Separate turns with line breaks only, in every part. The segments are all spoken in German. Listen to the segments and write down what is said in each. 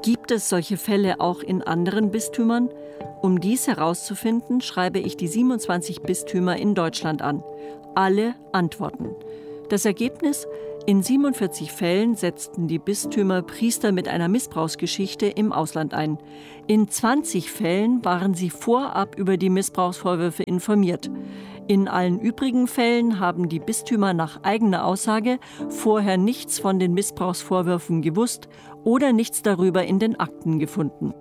Gibt es solche Fälle auch in anderen Bistümern? Um dies herauszufinden, schreibe ich die 27 Bistümer in Deutschland an. Alle antworten. Das Ergebnis? In 47 Fällen setzten die Bistümer Priester mit einer Missbrauchsgeschichte im Ausland ein. In 20 Fällen waren sie vorab über die Missbrauchsvorwürfe informiert. In allen übrigen Fällen haben die Bistümer nach eigener Aussage vorher nichts von den Missbrauchsvorwürfen gewusst oder nichts darüber in den Akten gefunden.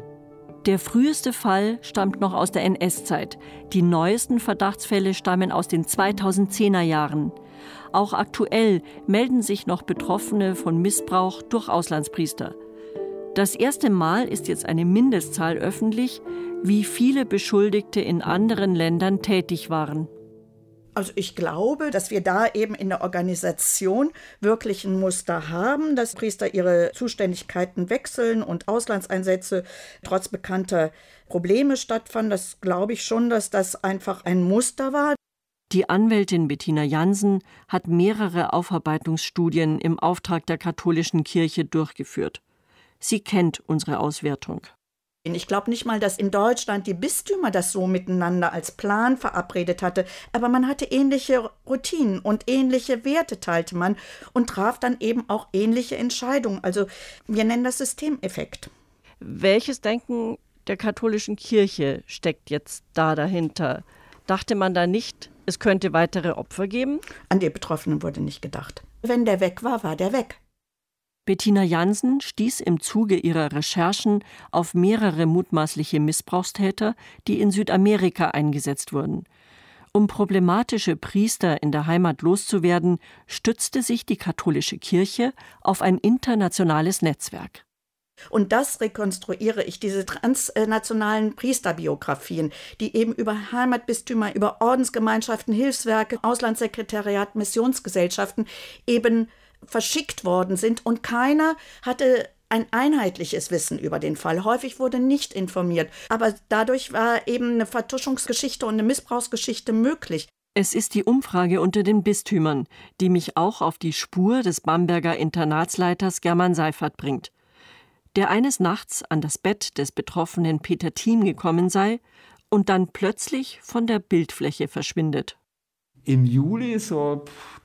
Der früheste Fall stammt noch aus der NS-Zeit. Die neuesten Verdachtsfälle stammen aus den 2010er Jahren. Auch aktuell melden sich noch Betroffene von Missbrauch durch Auslandspriester. Das erste Mal ist jetzt eine Mindestzahl öffentlich, wie viele Beschuldigte in anderen Ländern tätig waren.
Also ich glaube, dass wir da eben in der Organisation wirklich ein Muster haben, dass Priester ihre Zuständigkeiten wechseln und Auslandseinsätze trotz bekannter Probleme stattfanden. Das glaube ich schon, dass das einfach ein Muster war.
Die Anwältin Bettina Jansen hat mehrere Aufarbeitungsstudien im Auftrag der katholischen Kirche durchgeführt. Sie kennt unsere Auswertung.
Ich glaube nicht mal, dass in Deutschland die Bistümer das so miteinander als Plan verabredet hatte, aber man hatte ähnliche Routinen und ähnliche Werte teilte man und traf dann eben auch ähnliche Entscheidungen. Also wir nennen das Systemeffekt.
Welches Denken der katholischen Kirche steckt jetzt da dahinter? Dachte man da nicht, es könnte weitere Opfer geben?
An die Betroffenen wurde nicht gedacht. Wenn der weg war, war der weg.
Bettina Jansen stieß im Zuge ihrer Recherchen auf mehrere mutmaßliche Missbrauchstäter, die in Südamerika eingesetzt wurden. Um problematische Priester in der Heimat loszuwerden, stützte sich die katholische Kirche auf ein internationales Netzwerk.
Und das rekonstruiere ich, diese transnationalen Priesterbiografien, die eben über Heimatbistümer, über Ordensgemeinschaften, Hilfswerke, Auslandssekretariat, Missionsgesellschaften eben verschickt worden sind und keiner hatte ein einheitliches Wissen über den Fall. Häufig wurde nicht informiert, aber dadurch war eben eine Vertuschungsgeschichte und eine Missbrauchsgeschichte möglich.
Es ist die Umfrage unter den Bistümern, die mich auch auf die Spur des Bamberger Internatsleiters German Seifert bringt, der eines Nachts an das Bett des betroffenen Peter Thiem gekommen sei und dann plötzlich von der Bildfläche verschwindet.
Im Juli, so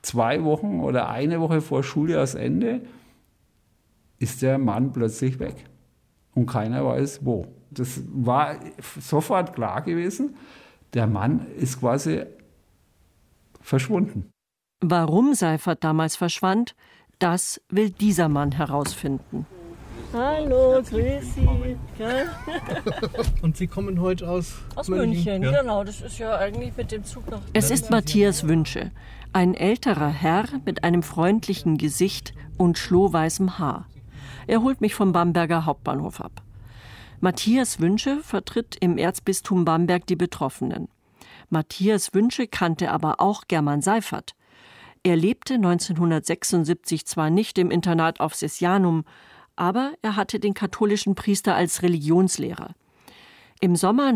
2 Wochen oder eine Woche vor Schuljahresende, ist der Mann plötzlich weg. Und keiner weiß wo. Das war sofort klar gewesen, der Mann ist quasi verschwunden.
Warum Seifert damals verschwand, das will dieser Mann herausfinden. Hallo, grüß Sie.
Und Sie kommen heute aus
München? Ja? Genau, das ist ja eigentlich mit dem Zug nach... Es ist Matthias Wünsche, ein älterer Herr mit einem freundlichen Gesicht und schlohweißem Haar. Er holt mich vom Bamberger Hauptbahnhof ab. Matthias Wünsche vertritt im Erzbistum Bamberg die Betroffenen. Matthias Wünsche kannte aber auch German Seifert. Er lebte 1976 zwar nicht im Internat auf Sessianum, aber er hatte den katholischen Priester als Religionslehrer. Im Sommer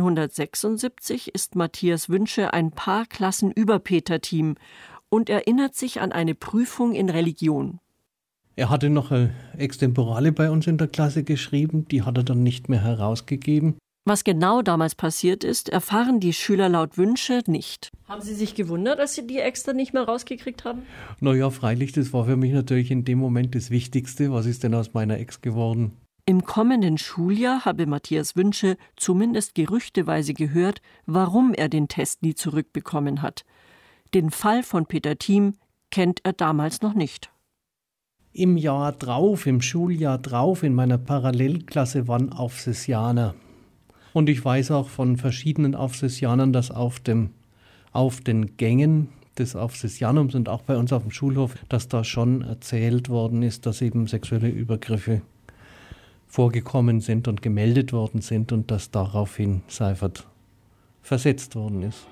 1976 ist Matthias Wünsche ein paar Klassen über Peter Thiem und erinnert sich an eine Prüfung in Religion.
Er hatte noch eine Extemporale bei uns in der Klasse geschrieben, die hat er dann nicht mehr herausgegeben.
Was genau damals passiert ist, erfahren die Schüler laut Wünsche nicht. Haben Sie sich gewundert, dass Sie die extra nicht mehr rausgekriegt haben?
Naja, freilich, das war für mich natürlich in dem Moment das Wichtigste. Was ist denn aus meiner Ex geworden?
Im kommenden Schuljahr habe Matthias Wünsche zumindest gerüchteweise gehört, warum er den Test nie zurückbekommen hat. Den Fall von Peter Thiem kennt er damals noch nicht.
Im Jahr drauf, im Schuljahr drauf, in meiner Parallelklasse waren Aufsessianer. Und ich weiß auch von verschiedenen Aufsessianern, dass auf den Gängen des Aufsessianums und auch bei uns auf dem Schulhof, dass da schon erzählt worden ist, dass eben sexuelle Übergriffe vorgekommen sind und gemeldet worden sind und dass daraufhin Seifert versetzt worden ist.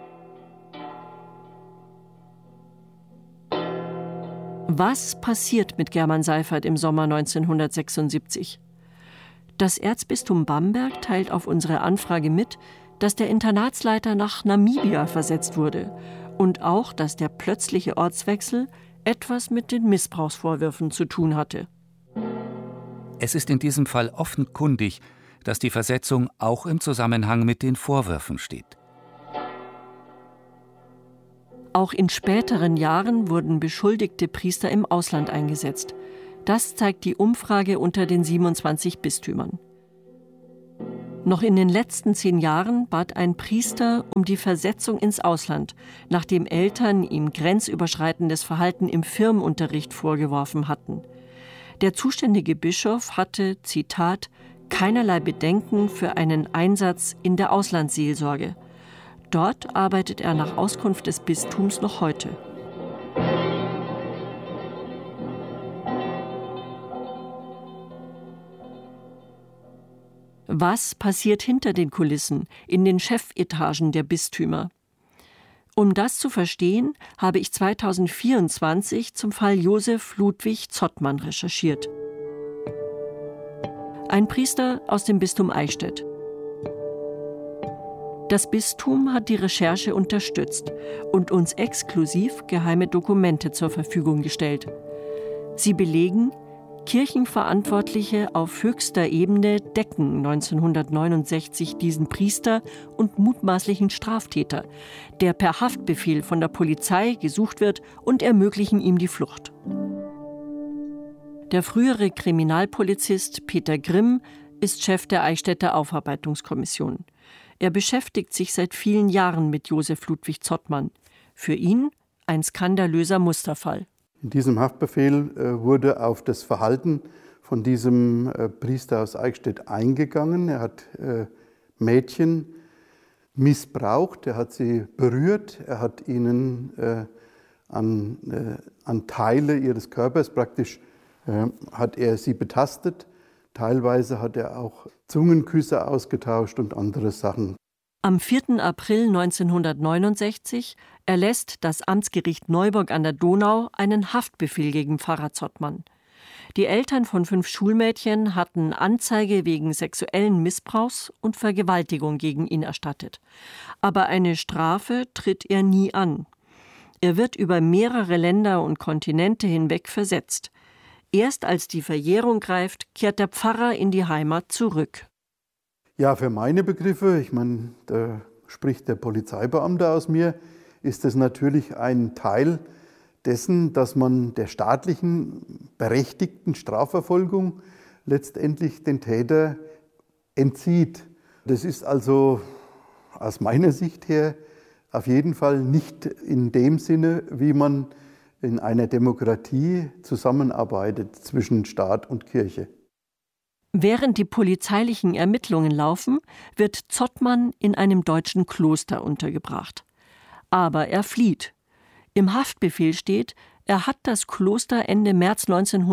Was passiert mit German Seifert im Sommer 1976? Das Erzbistum Bamberg teilt auf unsere Anfrage mit, dass der Internatsleiter nach Namibia versetzt wurde und auch, dass der plötzliche Ortswechsel etwas mit den Missbrauchsvorwürfen zu tun hatte.
Es ist in diesem Fall offenkundig, dass die Versetzung auch im Zusammenhang mit den Vorwürfen steht.
Auch in späteren Jahren wurden beschuldigte Priester im Ausland eingesetzt. Das zeigt die Umfrage unter den 27 Bistümern. Noch in den letzten 10 Jahren bat ein Priester um die Versetzung ins Ausland, nachdem Eltern ihm grenzüberschreitendes Verhalten im Firmenunterricht vorgeworfen hatten. Der zuständige Bischof hatte, Zitat, keinerlei Bedenken für einen Einsatz in der Auslandsseelsorge. Dort arbeitet er nach Auskunft des Bistums noch heute. Was passiert hinter den Kulissen, in den Chefetagen der Bistümer? Um das zu verstehen, habe ich 2024 zum Fall Josef Ludwig Zottmann recherchiert. Ein Priester aus dem Bistum Eichstätt. Das Bistum hat die Recherche unterstützt und uns exklusiv geheime Dokumente zur Verfügung gestellt. Sie belegen, Kirchenverantwortliche auf höchster Ebene decken 1969 diesen Priester und mutmaßlichen Straftäter, der per Haftbefehl von der Polizei gesucht wird, und ermöglichen ihm die Flucht. Der frühere Kriminalpolizist Peter Grimm ist Chef der Eichstätter Aufarbeitungskommission. Er beschäftigt sich seit vielen Jahren mit Josef Ludwig Zottmann. Für ihn ein skandalöser Musterfall.
In diesem Haftbefehl wurde auf das Verhalten von diesem Priester aus Eichstätt eingegangen. Er hat Mädchen missbraucht, er hat sie berührt, er hat ihnen an Teile ihres Körpers praktisch hat er sie betastet. Teilweise hat er auch Zungenküsse ausgetauscht und andere Sachen.
Am 4. April 1969 erlässt das Amtsgericht Neuburg an der Donau einen Haftbefehl gegen Pfarrer Zottmann. Die Eltern von 5 Schulmädchen hatten Anzeige wegen sexuellen Missbrauchs und Vergewaltigung gegen ihn erstattet. Aber eine Strafe tritt er nie an. Er wird über mehrere Länder und Kontinente hinweg versetzt. Erst als die Verjährung greift, kehrt der Pfarrer in die Heimat zurück.
Ja, für meine Begriffe, ich meine, da spricht der Polizeibeamte aus mir, ist es natürlich ein Teil dessen, dass man der staatlichen berechtigten Strafverfolgung letztendlich den Täter entzieht. Das ist also aus meiner Sicht her auf jeden Fall nicht in dem Sinne, wie man in einer Demokratie zusammenarbeitet zwischen Staat und Kirche.
Während die polizeilichen Ermittlungen laufen, wird Zottmann in einem deutschen Kloster untergebracht. Aber er flieht. Im Haftbefehl steht, er hat das Kloster Ende März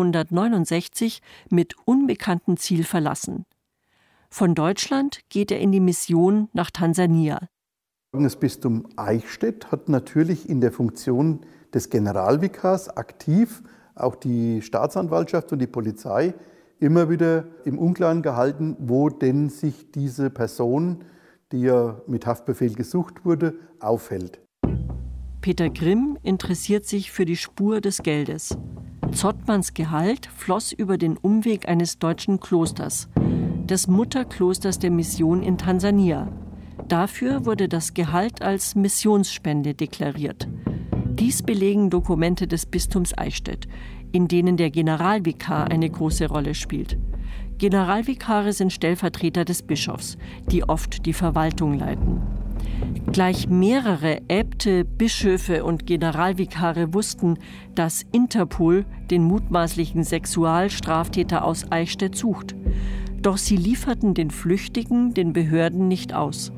1969 mit unbekanntem Ziel verlassen. Von Deutschland geht er in die Mission nach Tansania.
Das Bistum Eichstätt hat natürlich in der Funktion des Generalvikars aktiv auch die Staatsanwaltschaft und die Polizei immer wieder im Unklaren gehalten, wo denn sich diese Person, die ja mit Haftbefehl gesucht wurde, aufhält.
Peter Grimm interessiert sich für die Spur des Geldes. Zottmanns Gehalt floss über den Umweg eines deutschen Klosters, des Mutterklosters der Mission in Tansania. Dafür wurde das Gehalt als Missionsspende deklariert. Dies belegen Dokumente des Bistums Eichstätt, in denen der Generalvikar eine große Rolle spielt. Generalvikare sind Stellvertreter des Bischofs, die oft die Verwaltung leiten. Gleich mehrere Äbte, Bischöfe und Generalvikare wussten, dass Interpol den mutmaßlichen Sexualstraftäter aus Eichstätt sucht. Doch sie lieferten den Flüchtigen den Behörden nicht aus.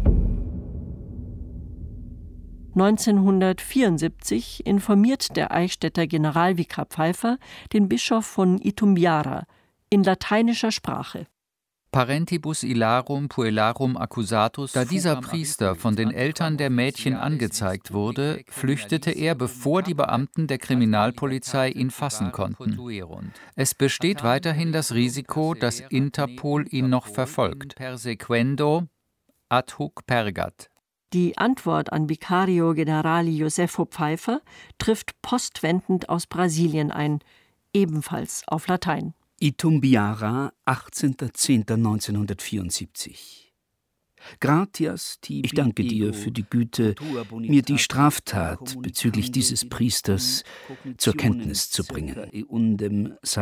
1974 informiert der Eichstätter Generalvikar Pfeiffer den Bischof von Itumbiara in lateinischer Sprache.
Parentibus ilarum puellarum accusatus. Da dieser Priester von den Eltern der Mädchen angezeigt wurde, flüchtete er, bevor die Beamten der Kriminalpolizei ihn fassen konnten. Es besteht weiterhin das Risiko, dass Interpol ihn noch verfolgt. Persequendo ad hoc pergat.
Die Antwort an Vicario Generale Josefo Pfeiffer trifft postwendend aus Brasilien ein, ebenfalls auf Latein.
Itumbiara, 18.10.1974. Gratias, ich danke dir für die Güte, mir die Straftat bezüglich dieses Priesters zur Kenntnis zu bringen.
Ist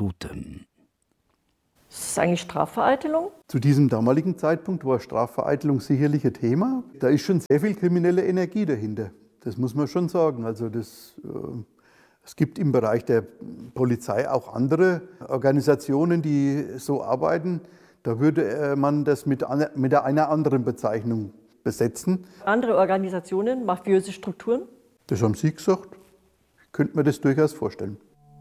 das eigentlich Strafvereitelung?
Zu diesem damaligen Zeitpunkt war Strafvereitelung sicherlich ein Thema. Da ist schon sehr viel kriminelle Energie dahinter. Das muss man schon sagen. Also es gibt im Bereich der Polizei auch andere Organisationen, die so arbeiten. Da würde man das mit einer anderen Bezeichnung besetzen.
Andere Organisationen, mafiöse Strukturen?
Das haben Sie gesagt. Ich könnte mir das durchaus vorstellen.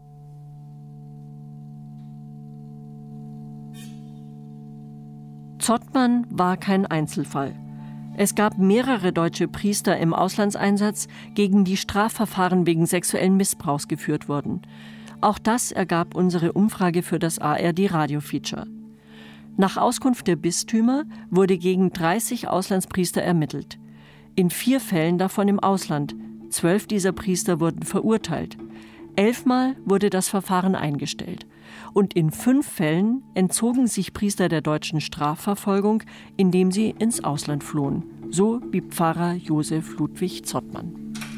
Zottmann war kein Einzelfall. Es gab mehrere deutsche Priester im Auslandseinsatz, gegen die Strafverfahren wegen sexuellen Missbrauchs geführt wurden. Auch das ergab unsere Umfrage für das ARD-Radio-Feature. Nach Auskunft der Bistümer wurde gegen 30 Auslandspriester ermittelt. In 4 Fällen davon im Ausland. 12 dieser Priester wurden verurteilt. 11-mal wurde das Verfahren eingestellt. Und in 5 Fällen entzogen sich Priester der deutschen Strafverfolgung, indem sie ins Ausland flohen. So wie Pfarrer Josef Ludwig Zottmann.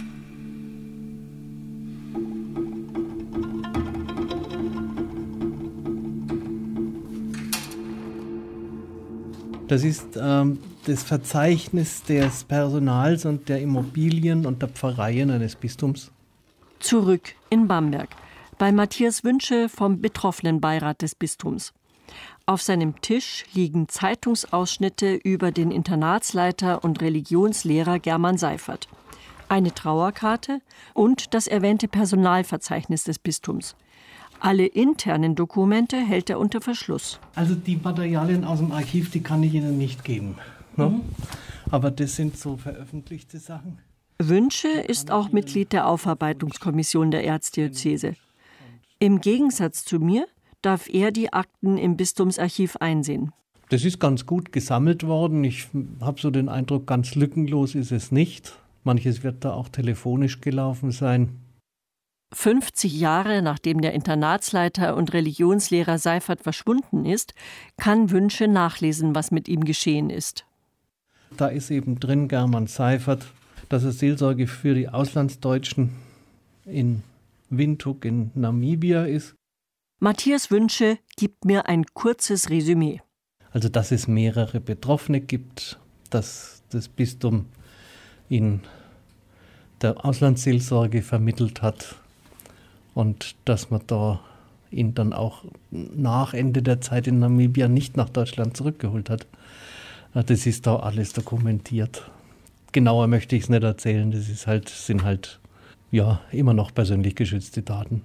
Das ist das Verzeichnis des Personals und der Immobilien und der Pfarreien eines Bistums.
Zurück in Bamberg, bei Matthias Wünsche vom Betroffenenbeirat des Bistums. Auf seinem Tisch liegen Zeitungsausschnitte über den Internatsleiter und Religionslehrer German Seifert, eine Trauerkarte und das erwähnte Personalverzeichnis des Bistums. Alle internen Dokumente hält er unter Verschluss.
Also die Materialien aus dem Archiv, die kann ich Ihnen nicht geben. Ne? Aber das sind so veröffentlichte Sachen.
Wünsche ist auch Mitglied der Aufarbeitungskommission der Erzdiözese. Im Gegensatz zu mir darf er die Akten im Bistumsarchiv einsehen.
Das ist ganz gut gesammelt worden. Ich habe so den Eindruck, ganz lückenlos ist es nicht. Manches wird da auch telefonisch gelaufen sein.
50 Jahre nachdem der Internatsleiter und Religionslehrer Seifert verschwunden ist, kann Wünsche nachlesen, was mit ihm geschehen ist.
Da ist eben drin German Seifert, dass er Seelsorge für die Auslandsdeutschen in Windhoek in Namibia ist.
Matthias Wünsche gibt mir ein kurzes Resümee.
Also dass es mehrere Betroffene gibt, dass das Bistum in der Auslandsseelsorge vermittelt hat und dass man da ihn dann auch nach Ende der Zeit in Namibia nicht nach Deutschland zurückgeholt hat. Das ist da alles dokumentiert. Genauer möchte ich es nicht erzählen, das sind halt immer noch persönlich geschützte Daten.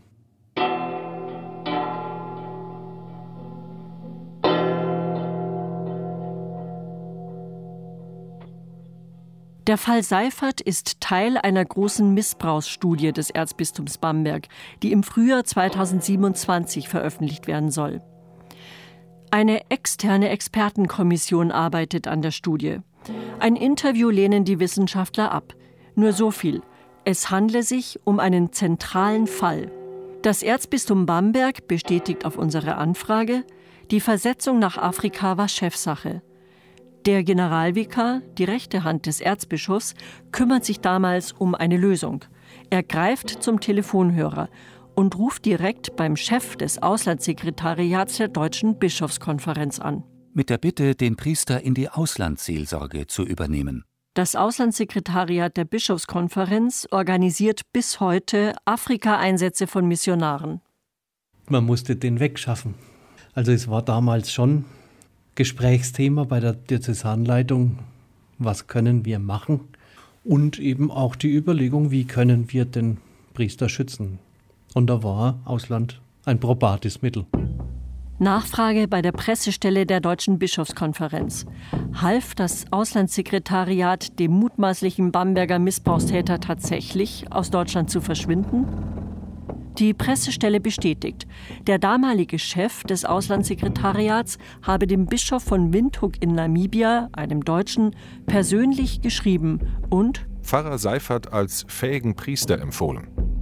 Der Fall Seifert ist Teil einer großen Missbrauchsstudie des Erzbistums Bamberg, die im Frühjahr 2027 veröffentlicht werden soll. Eine externe Expertenkommission arbeitet an der Studie. Ein Interview lehnen die Wissenschaftler ab. Nur so viel: Es handle sich um einen zentralen Fall. Das Erzbistum Bamberg bestätigt auf unsere Anfrage, die Versetzung nach Afrika war Chefsache. Der Generalvikar, die rechte Hand des Erzbischofs, kümmert sich damals um eine Lösung. Er greift zum Telefonhörer und ruft direkt beim Chef des Auslandssekretariats der Deutschen Bischofskonferenz an.
Mit der Bitte, den Priester in die Auslandsseelsorge zu übernehmen.
Das Auslandssekretariat der Bischofskonferenz organisiert bis heute Afrika-Einsätze von Missionaren.
Man musste den wegschaffen. Also es war damals schon Gesprächsthema bei der Diözesanleitung, was können wir machen? Und eben auch die Überlegung, wie können wir den Priester schützen? Und da war Ausland ein probates Mittel.
Nachfrage bei der Pressestelle der Deutschen Bischofskonferenz. Half das Auslandssekretariat dem mutmaßlichen Bamberger Missbrauchstäter tatsächlich aus Deutschland zu verschwinden? Die Pressestelle bestätigt, der damalige Chef des Auslandssekretariats habe dem Bischof von Windhoek in Namibia, einem Deutschen, persönlich geschrieben und
Pfarrer Seifert als fähigen Priester empfohlen.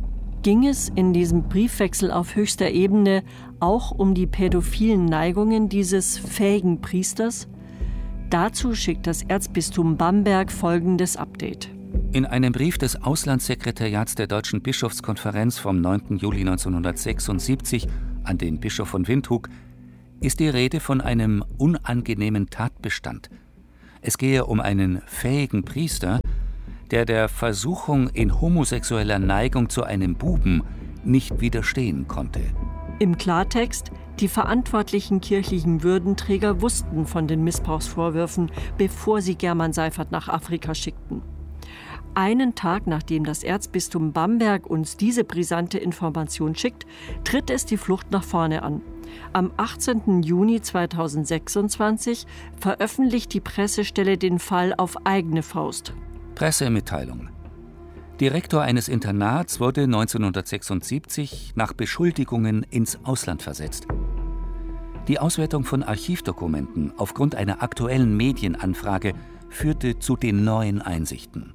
ging es in diesem Briefwechsel auf höchster Ebene auch um die pädophilen Neigungen dieses fähigen Priesters? Dazu schickt das Erzbistum Bamberg folgendes Update.
In einem Brief des Auslandssekretariats der Deutschen Bischofskonferenz vom 9. Juli 1976 an den Bischof von Windhoek ist die Rede von einem unangenehmen Tatbestand. Es gehe um einen fähigen Priester, der Versuchung in homosexueller Neigung zu einem Buben nicht widerstehen konnte.
Im Klartext, die verantwortlichen kirchlichen Würdenträger wussten von den Missbrauchsvorwürfen, bevor sie German Seifert nach Afrika schickten. Einen Tag nachdem das Erzbistum Bamberg uns diese brisante Information schickt, tritt es die Flucht nach vorne an. Am 18. Juni 2026 veröffentlicht die Pressestelle den Fall auf eigene Faust.
Pressemitteilung. Direktor eines Internats wurde 1976 nach Beschuldigungen ins Ausland versetzt. Die Auswertung von Archivdokumenten aufgrund einer aktuellen Medienanfrage führte zu den neuen Einsichten.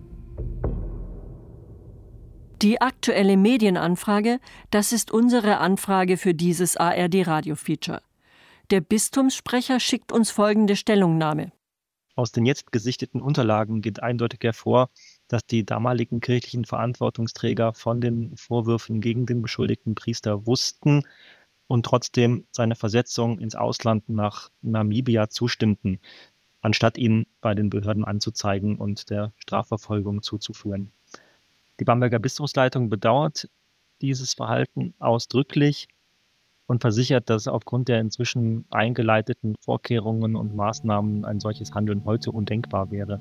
Die aktuelle Medienanfrage, das ist unsere Anfrage für dieses ARD-Radio-Feature. Der Bistumssprecher schickt uns folgende Stellungnahme.
Aus den jetzt gesichteten Unterlagen geht eindeutig hervor, dass die damaligen kirchlichen Verantwortungsträger von den Vorwürfen gegen den beschuldigten Priester wussten und trotzdem seine Versetzung ins Ausland nach Namibia zustimmten, anstatt ihn bei den Behörden anzuzeigen und der Strafverfolgung zuzuführen. Die Bamberger Bistumsleitung bedauert dieses Verhalten ausdrücklich und versichert, dass aufgrund der inzwischen eingeleiteten Vorkehrungen und Maßnahmen ein solches Handeln heute undenkbar wäre.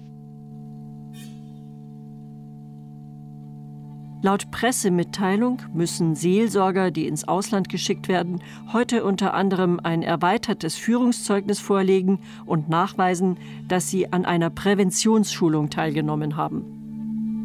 Laut Pressemitteilung müssen Seelsorger, die ins Ausland geschickt werden, heute unter anderem ein erweitertes Führungszeugnis vorlegen und nachweisen, dass sie an einer Präventionsschulung teilgenommen haben.